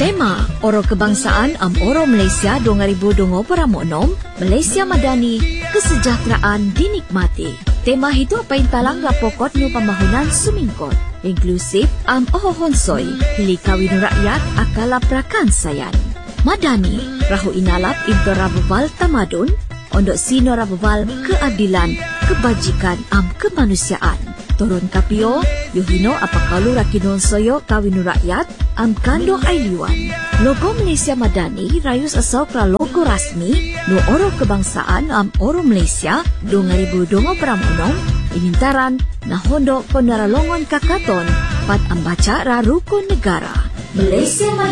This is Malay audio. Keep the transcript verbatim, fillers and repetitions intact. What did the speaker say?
Tema Oro Kebangsaan am Oro Malaysia dua ribu dua puluh enam, Malaysia Madani, kesejahteraan dinikmati. Tema itu apa yang talang rapokot nu pembangunan sumingkot, inklusif am ohonsoy, hili kawin rakyat akala prakan sayan. Madani, rahu inalap into rabubal tamadun, ondok sino rabubal keadilan, kebajikan am kemanusiaan. Turun kapio, yuhino apakalu rakinon soyo kawin rakyat, am kando ailiwan. Logo Malaysia Madani rayus asal pra logo rasmi no Oro Kebangsaan am Oro Malaysia dua ribu dua puluh enam inintaran na hondo konaralongon kakaton pat ambaca rarukun negara. Malaysia Madani